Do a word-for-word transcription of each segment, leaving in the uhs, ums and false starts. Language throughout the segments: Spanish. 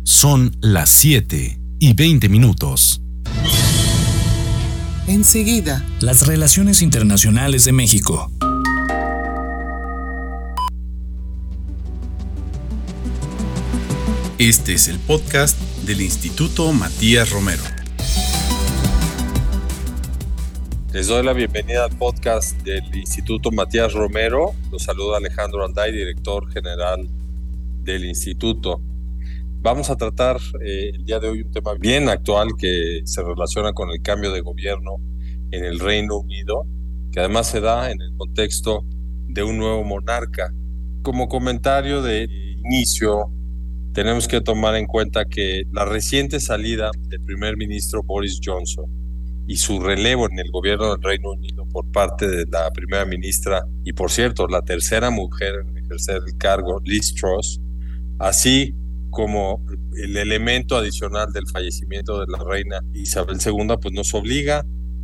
Son las siete y veinte minutos. Enseguida, las relaciones internacionales de México. Este es el podcast del Instituto Matías Romero. Les doy la bienvenida al podcast del Instituto Matías Romero. Los saluda Alejandro Anday, director general del instituto. Vamos a tratar eh, el día de hoy un tema bien actual que se relaciona con el cambio de gobierno en el Reino Unido, que además se da en el contexto de un nuevo monarca. Como comentario de inicio, tenemos que tomar en cuenta que la reciente salida del primer ministro Boris Johnson y su relevo en el gobierno del Reino Unido por parte de la primera ministra y, por cierto, la tercera mujer en ejercer el cargo, Liz Truss, así como el elemento adicional del fallecimiento de la reina Isabel segunda, pues nos obliga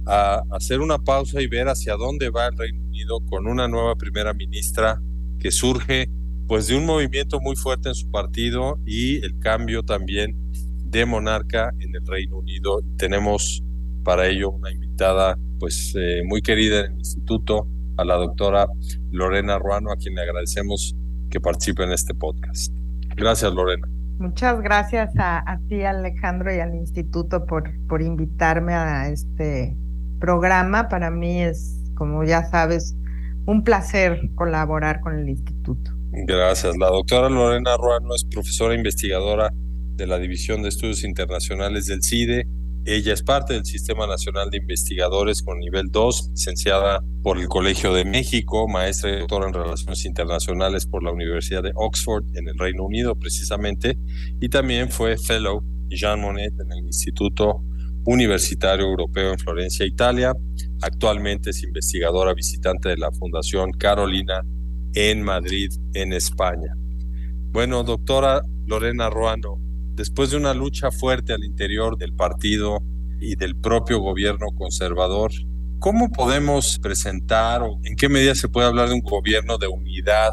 a hacer una pausa y ver hacia dónde va el Reino Unido con una nueva primera ministra que surge pues de un movimiento muy fuerte en su partido y el cambio también de monarca en el Reino Unido. Tenemos para ello una invitada pues eh, muy querida en el instituto, a la doctora Lorena Ruano, a quien le agradecemos que participe en este podcast. Gracias, Lorena. Muchas gracias a, a ti, Alejandro, y al instituto por, por invitarme a este programa. Para mí es, como ya sabes, un placer colaborar con el instituto. Gracias. La doctora Lorena Ruano es profesora investigadora de la División de Estudios Internacionales del CIDE. Ella es parte del Sistema Nacional de Investigadores con nivel dos, licenciada por el Colegio de México, maestra y doctora en Relaciones Internacionales por la Universidad de Oxford en el Reino Unido precisamente, y también fue Fellow Jean Monnet en el Instituto Universitario Europeo en Florencia, Italia. Actualmente es investigadora visitante de la Fundación Carolina en Madrid, en España. Bueno, doctora Lorena Ruano, después de una lucha fuerte al interior del partido y del propio gobierno conservador, ¿cómo podemos presentar o en qué medida se puede hablar de un gobierno de unidad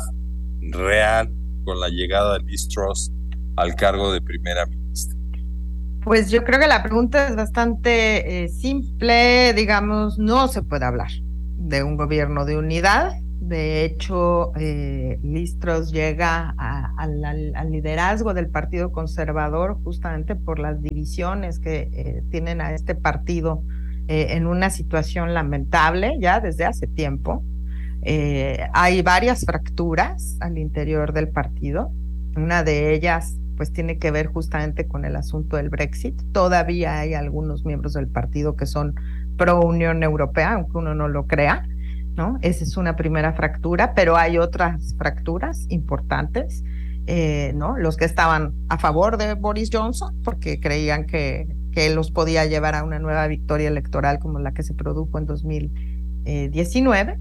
real con la llegada de Liz Truss al cargo de primera ministra? Pues yo creo que la pregunta es bastante eh, simple. Digamos, no se puede hablar de un gobierno de unidad. De hecho, eh, Liz Truss llega a, a la, al liderazgo del Partido Conservador justamente por las divisiones que eh, tienen a este partido eh, en una situación lamentable ya desde hace tiempo. Eh, hay varias fracturas al interior del partido. Una de ellas pues tiene que ver justamente con el asunto del Brexit. Todavía hay algunos miembros del partido que son pro Unión Europea, aunque uno no lo crea, ¿no? Esa es una primera fractura, pero hay otras fracturas importantes, eh, ¿no? Los que estaban a favor de Boris Johnson porque creían que, que él los podía llevar a una nueva victoria electoral como la que se produjo en dos mil diecinueve,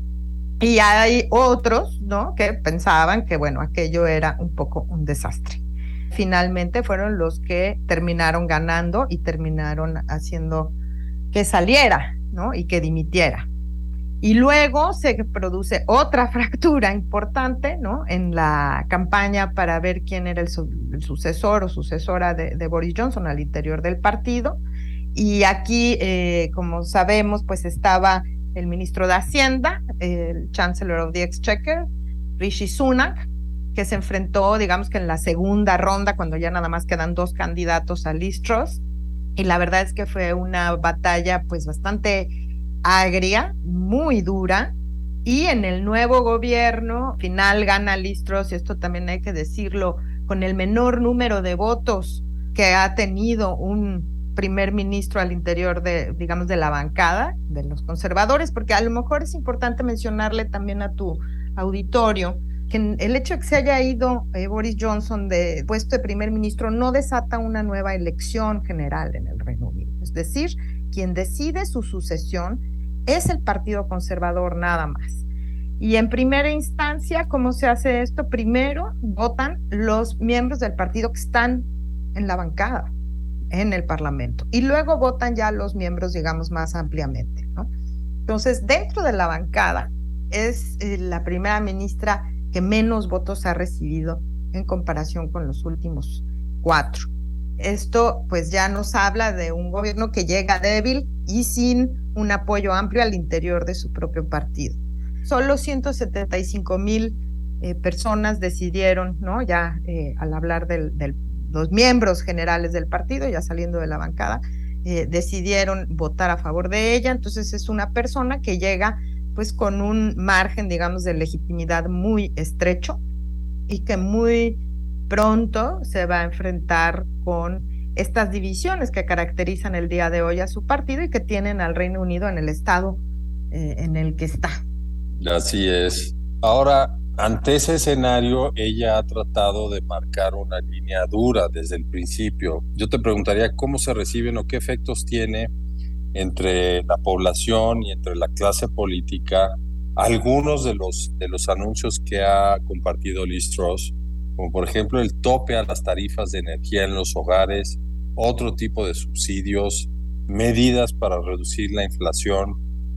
y hay otros, ¿no?, que pensaban que, bueno, aquello era un poco un desastre. Finalmente fueron los que terminaron ganando y terminaron haciendo que saliera, ¿no?, y que dimitiera. Y luego se produce otra fractura importante, ¿no?, en la campaña para ver quién era el, su el sucesor o sucesora de, de Boris Johnson al interior del partido. Y aquí, eh, como sabemos, pues estaba el ministro de Hacienda, el Chancellor of the Exchequer, Rishi Sunak, que se enfrentó, digamos que en la segunda ronda, cuando ya nada más quedan dos candidatos a Liz Truss. Y la verdad es que fue una batalla pues bastante agria, muy dura, y en el nuevo gobierno final gana Liz Truss, y esto también hay que decirlo, con el menor número de votos que ha tenido un primer ministro al interior de, digamos, de la bancada de los conservadores, porque a lo mejor es importante mencionarle también a tu auditorio que el hecho de que se haya ido eh, Boris Johnson de puesto de primer ministro no desata una nueva elección general en el Reino Unido. Es decir, quien decide su sucesión es el Partido Conservador nada más. Y en primera instancia, ¿cómo se hace esto? Primero votan los miembros del partido que están en la bancada, en el Parlamento, y luego votan ya los miembros, digamos, más ampliamente, ¿no? Entonces, dentro de la bancada es eh, la primera ministra que menos votos ha recibido en comparación con los últimos cuatro. esto pues ya nos habla de un gobierno que llega débil y sin un apoyo amplio al interior de su propio partido. Solo ciento setenta y cinco mil eh, personas decidieron, ¿no? Ya eh, al hablar de del, los miembros generales del partido, ya saliendo de la bancada, eh, decidieron votar a favor de ella. Entonces es una persona que llega pues con un margen, digamos, de legitimidad muy estrecho y que muy pronto se va a enfrentar con estas divisiones que caracterizan el día de hoy a su partido y que tienen al Reino Unido en el estado eh, en el que está. Así es. Ahora, ante ese escenario, ella ha tratado de marcar una línea dura desde el principio. Yo te preguntaría cómo se reciben o qué efectos tiene entre la población y entre la clase política algunos de los, de los anuncios que ha compartido Liz Truss, como por ejemplo el tope a las tarifas de energía en los hogares, otro tipo de subsidios, medidas para reducir la inflación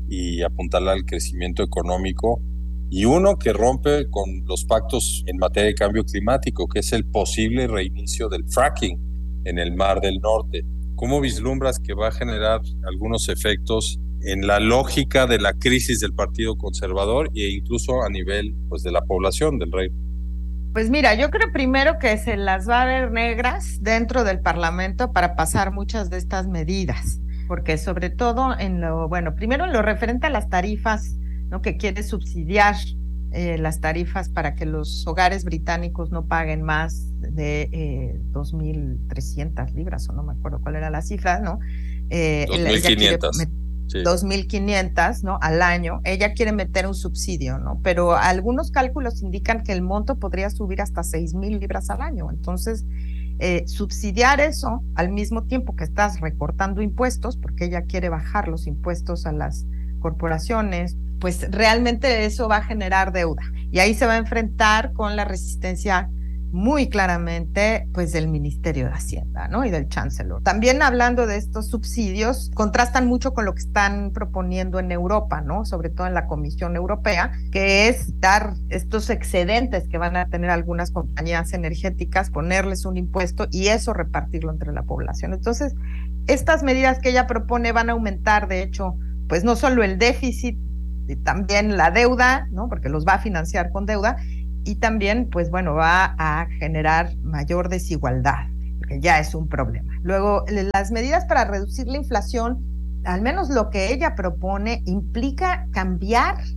y apuntalar al crecimiento económico, y uno que rompe con los pactos en materia de cambio climático, que es el posible reinicio del fracking en el Mar del Norte. ¿Cómo vislumbras que va a generar algunos efectos en la lógica de la crisis del Partido Conservador e incluso a nivel pues, de la población del Reino? Pues mira, yo creo primero que se las va a ver negras dentro del Parlamento para pasar muchas de estas medidas, porque sobre todo en lo, bueno, primero en lo referente a las tarifas, ¿no? Que quiere subsidiar eh, las tarifas para que los hogares británicos no paguen más de eh, dos mil trescientas libras, o no me acuerdo cuál era la cifra, ¿no? Eh, dos mil quinientas. Sí. dos mil quinientas, ¿no? Al año. Ella quiere meter un subsidio, ¿no? Pero algunos cálculos indican que el monto podría subir hasta seis mil libras al año. Entonces, eh, subsidiar eso al mismo tiempo que estás recortando impuestos, porque ella quiere bajar los impuestos a las corporaciones, pues realmente eso va a generar deuda. Y ahí se va a enfrentar con la resistencia muy claramente pues del Ministerio de Hacienda, ¿no? Y del Chancellor. También hablando de estos subsidios, contrastan mucho con lo que están proponiendo en Europa, ¿no? Sobre todo en la Comisión Europea, que es dar estos excedentes que van a tener algunas compañías energéticas, ponerles un impuesto y eso repartirlo entre la población. Entonces, estas medidas que ella propone van a aumentar, de hecho, pues no solo el déficit, también la deuda, ¿no? Porque los va a financiar con deuda, y también, pues bueno, va a generar mayor desigualdad, porque ya es un problema. Luego, las medidas para reducir la inflación, al menos lo que ella propone, implica cambiar